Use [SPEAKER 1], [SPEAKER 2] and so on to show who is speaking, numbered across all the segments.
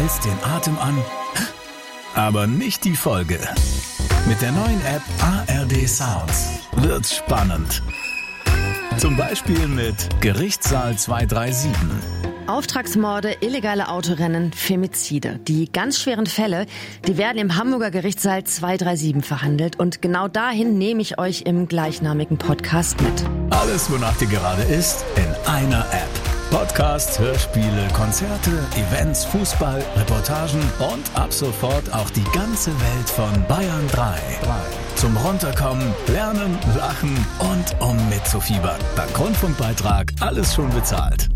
[SPEAKER 1] hältst den Atem an, aber nicht die Folge. Mit der neuen App ARD Sounds wird's spannend. Zum Beispiel mit Gerichtssaal 237.
[SPEAKER 2] Auftragsmorde, illegale Autorennen, Femizide. Die ganz schweren Fälle, die werden im Hamburger Gerichtssaal 237 verhandelt. Und genau dahin nehme ich euch im gleichnamigen Podcast mit.
[SPEAKER 1] Alles, wonach dir gerade ist, in einer App. Podcasts, Hörspiele, Konzerte, Events, Fußball, Reportagen und ab sofort auch die ganze Welt von Bayern 3. Zum Runterkommen, Lernen, Lachen und um mitzufiebern. Dank Rundfunkbeitrag alles schon bezahlt.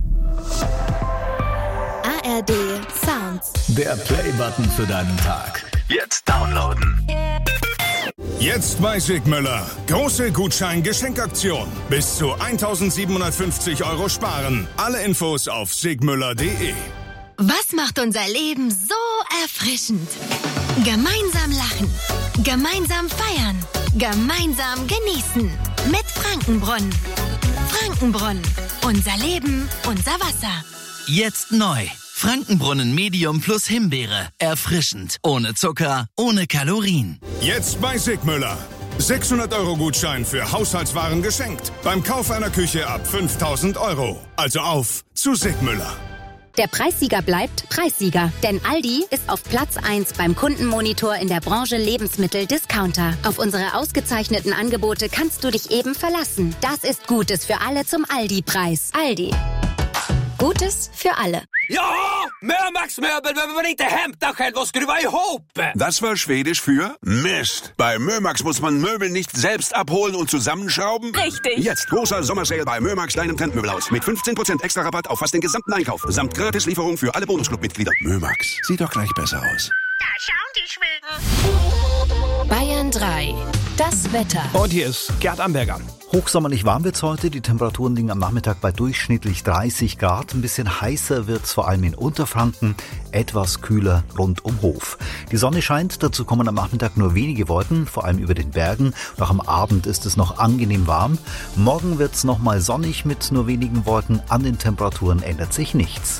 [SPEAKER 3] ARD Sounds.
[SPEAKER 1] Der Play-Button für deinen Tag. Jetzt downloaden.
[SPEAKER 4] Jetzt bei Sigmüller. Große Gutschein-Geschenkaktion. Bis zu 1.750 € sparen. Alle Infos auf sigmüller.de.
[SPEAKER 3] Was macht unser Leben so erfrischend? Gemeinsam lachen. Gemeinsam feiern. Gemeinsam genießen. Mit Frankenbrunnen. Frankenbrunnen. Unser Leben, unser Wasser.
[SPEAKER 5] Jetzt neu. Frankenbrunnen Medium plus Himbeere. Erfrischend. Ohne Zucker, ohne Kalorien.
[SPEAKER 4] Jetzt bei Sigmüller. 600 € Gutschein für Haushaltswaren geschenkt. Beim Kauf einer Küche ab 5.000 €. Also auf zu Sigmüller.
[SPEAKER 6] Der Preissieger bleibt Preissieger, denn Aldi ist auf Platz 1 beim Kundenmonitor in der Branche Lebensmittel-Discounter. Auf unsere ausgezeichneten Angebote kannst du dich eben verlassen. Das ist Gutes für alle zum Aldi-Preis. Aldi. Gutes für alle.
[SPEAKER 7] Ja, Mömax-möbel behöver man inte hämta själv och skruva ihop.
[SPEAKER 8] Das war Schwedisch für Mist. Bei Mömax muss man Möbel nicht selbst abholen und zusammenschrauben.
[SPEAKER 6] Richtig.
[SPEAKER 8] Jetzt großer Sommersale bei Mömax, deinem Trendmöbelhaus. Mit 15% extra Rabatt auf fast den gesamten Einkauf. Samt Gratislieferung für alle Bonusclub-Mitglieder. Mömax, sieht doch gleich besser aus.
[SPEAKER 3] Da schauen die Schweden. Bayern 3. Das Wetter.
[SPEAKER 9] Und hier ist Gerd Amberger.
[SPEAKER 10] Hochsommerlich warm wird's heute. Die Temperaturen liegen am Nachmittag bei durchschnittlich 30 Grad. Ein bisschen heißer wird's vor allem in Unterfranken, etwas kühler rund um Hof. Die Sonne scheint, dazu kommen am Nachmittag nur wenige Wolken, vor allem über den Bergen. Doch am Abend ist es noch angenehm warm. Morgen wird's nochmal sonnig mit nur wenigen Wolken. An den Temperaturen ändert sich nichts.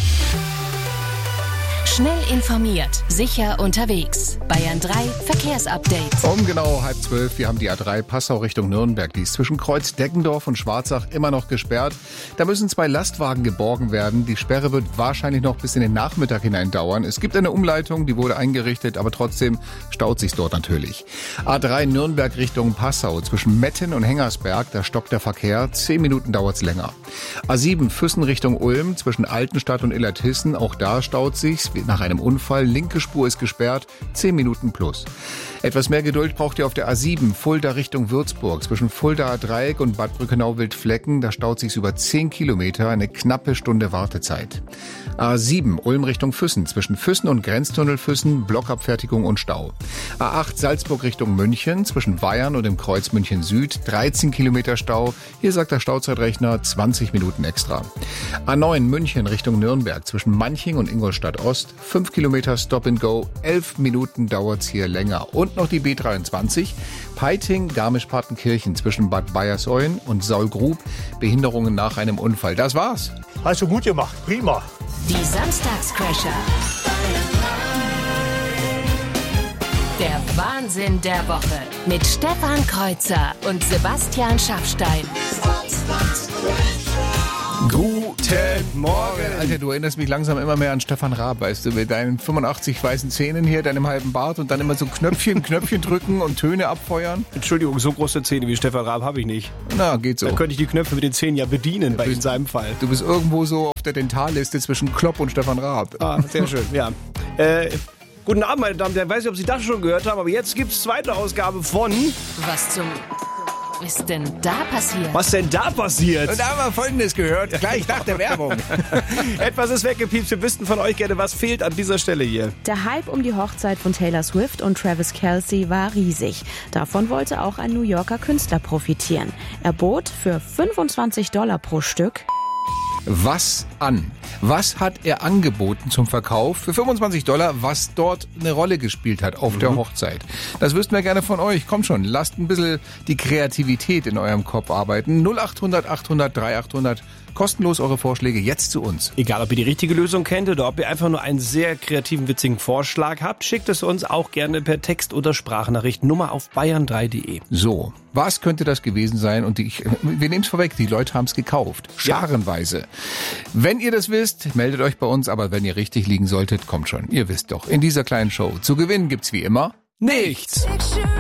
[SPEAKER 3] Schnell informiert, sicher unterwegs. Bayern 3 Verkehrsupdate.
[SPEAKER 11] Um genau 11:30, wir haben die A3 Passau Richtung Nürnberg. Die ist zwischen Kreuz Deggendorf und Schwarzach immer noch gesperrt. Da müssen 2 Lastwagen geborgen werden. Die Sperre wird wahrscheinlich noch bis in den Nachmittag hinein dauern. Es gibt eine Umleitung, die wurde eingerichtet, aber trotzdem staut sich dort natürlich. A3 Nürnberg Richtung Passau zwischen Metten und Hengersberg, da stockt der Verkehr. 10 Minuten dauert's länger. A7 Füssen Richtung Ulm zwischen Altenstadt und Illertissen, auch da staut sich's. Nach einem Unfall, linke Spur ist gesperrt, 10 Minuten plus. Etwas mehr Geduld braucht ihr auf der A7, Fulda Richtung Würzburg. Zwischen Fuldaer Dreieck und Bad Brückenau-Wildflecken, da staut sich's über 10 Kilometer, eine knappe Stunde Wartezeit. A7, Ulm Richtung Füssen. Zwischen Füssen und Grenztunnel Füssen, Blockabfertigung und Stau. A8, Salzburg Richtung München. Zwischen Weyern und dem Kreuz München Süd, 13 Kilometer Stau. Hier sagt der Stauzeitrechner 20 Minuten extra. A9, München Richtung Nürnberg. Zwischen Manching und Ingolstadt Ost, 5 Kilometer Stop and Go, 11 Minuten dauert's hier länger. Und noch die B23, Peiting, Garmisch-Partenkirchen zwischen Bad Bayersoien und Saulgrub, Behinderungen nach einem Unfall. Das war's.
[SPEAKER 9] Hast du gut gemacht, prima.
[SPEAKER 3] Die Samstagscrasher. Der Wahnsinn der Woche mit Stefan Kreuzer und Sebastian Schaffstein.
[SPEAKER 11] Guten Morgen. Alter, du erinnerst mich langsam immer mehr an Stefan Raab, weißt du, mit deinen 85 weißen Zähnen hier, deinem halben Bart und dann immer so Knöpfchen drücken und Töne abfeuern.
[SPEAKER 9] Entschuldigung, so große Zähne wie Stefan Raab habe ich nicht.
[SPEAKER 11] Na, geht so.
[SPEAKER 9] Dann könnte ich die Knöpfe mit den Zähnen ja bedienen, in seinem Fall.
[SPEAKER 11] Du bist irgendwo so auf der Dentalliste zwischen Klopp und Stefan Raab.
[SPEAKER 9] Ah, sehr schön, ja. Guten Abend, meine Damen und Herren. Ich weiß nicht, ob Sie das schon gehört haben, aber jetzt gibt's zweite Ausgabe von...
[SPEAKER 3] Was zum... ist denn da passiert?
[SPEAKER 9] Was denn da passiert?
[SPEAKER 11] Und da haben wir Folgendes gehört, gleich nach der Werbung.
[SPEAKER 9] Etwas ist weggepiepst. Wir wüssten von euch gerne, was fehlt an dieser Stelle hier.
[SPEAKER 12] Der Hype um die Hochzeit von Taylor Swift und Travis Kelce war riesig. Davon wollte auch ein New Yorker Künstler profitieren. Er bot für $25 pro Stück
[SPEAKER 11] was an? Was hat er angeboten zum Verkauf für $25, was dort eine Rolle gespielt hat auf der Hochzeit? Das wüssten wir gerne von euch. Kommt schon, lasst ein bisschen die Kreativität in eurem Kopf arbeiten. 0800 800 3800 kostenlos eure Vorschläge jetzt zu uns.
[SPEAKER 9] Egal, ob ihr die richtige Lösung kennt oder ob ihr einfach nur einen sehr kreativen, witzigen Vorschlag habt, schickt es uns auch gerne per Text oder Sprachnachricht. Nummer auf bayern3.de.
[SPEAKER 11] So, was könnte das gewesen sein? Und wir nehmen es vorweg, die Leute haben es gekauft. Scharenweise. Wenn ihr das wisst, meldet euch bei uns. Aber wenn ihr richtig liegen solltet, kommt schon. Ihr wisst doch, in dieser kleinen Show zu gewinnen gibt's wie immer
[SPEAKER 9] nichts.